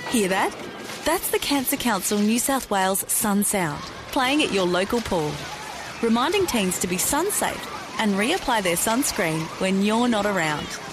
Hear that? That's the Cancer Council New South Wales Sun Sound, playing at your local pool, reminding teens to be sun safe and reapply their sunscreen when you're not around.